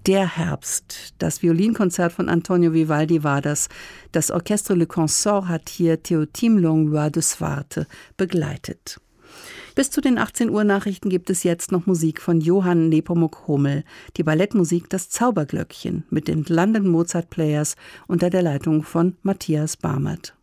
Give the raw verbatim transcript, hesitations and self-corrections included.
Der Herbst. Das Violinkonzert von Antonio Vivaldi war das. Das Orchestre Le Consort hat hier Théotime Langlois de Swarte begleitet. Bis zu den achtzehn Uhr Nachrichten gibt es jetzt noch Musik von Johann Nepomuk Hummel. Die Ballettmusik Das Zauberglöckchen mit den London Mozart Players unter der Leitung von Matthias Barmert.